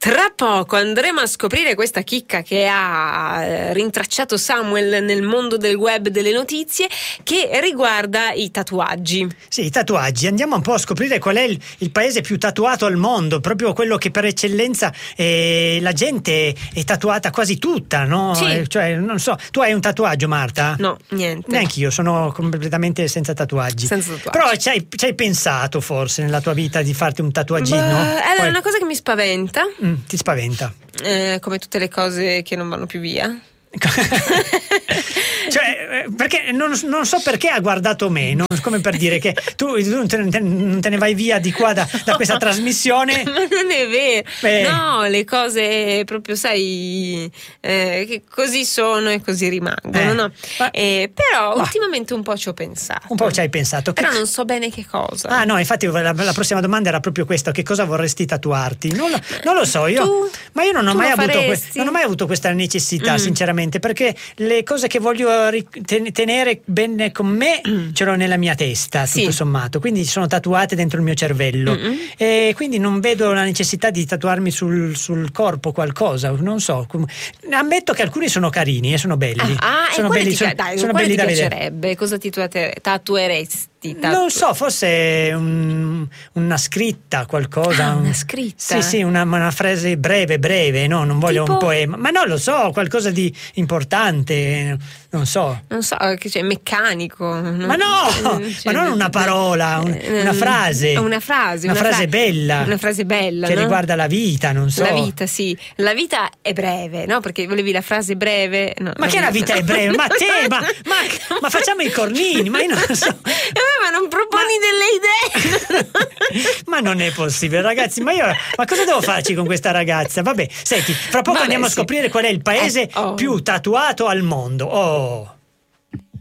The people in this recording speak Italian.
Tra poco andremo a scoprire questa chicca che ha rintracciato Samuel nel mondo del web delle notizie, che riguarda i tatuaggi. Sì, i tatuaggi. Andiamo un po' a scoprire qual è il paese più tatuato al mondo, proprio quello che per eccellenza la gente è tatuata quasi tutta, no? Sì. Cioè, non so, tu hai un tatuaggio, Marta? No, niente. Neanch'io, sono completamente senza tatuaggi. Però ci hai pensato forse nella tua vita di farti un tatuaggino? Allora, è una cosa che mi spaventa. Ti spaventa? Come tutte le cose che non vanno più via. Cioè, perché non so perché ha guardato me, no? Come per dire che tu non te ne vai via di qua da questa trasmissione. Ma non è vero. No, le cose proprio, sai, che così sono e così rimangono, no? Però ultimamente un po' ci ho pensato. Un po' ci hai pensato. Però non so bene che cosa. Ah no, infatti la prossima domanda era proprio questa: che cosa vorresti tatuarti? Non lo so, io non ho mai avuto questa necessità, sinceramente, perché le cose che voglio tenere bene con me ce l'ho nella mia testa, tutto sommato, quindi sono tatuate dentro il mio cervello, e quindi non vedo la necessità di tatuarmi sul corpo qualcosa, non so. Ammetto che alcuni sono carini e sono belli. Sono belli, sono belli da vedere. Piacerebbe? Cosa ti tatueresti? Non so, forse una scritta, qualcosa. Una scritta? Sì, una frase breve, no? Non voglio un poema, ma non lo so, qualcosa di importante, non so. Non so, che c'è meccanico. Ma no, ma non una parola, una frase. Una frase bella. Una frase bella, che no? riguarda la vita, non so. La vita, sì. La vita è breve, no? Perché volevi la frase breve. No, ma che la vita è breve? Ma te, ma facciamo i cornini, ma io non so. Ma non proponi delle idee? Ma non è possibile, ragazzi. Ma cosa devo farci con questa ragazza? Vabbè, senti, fra poco andiamo a scoprire qual è il paese più tatuato al mondo.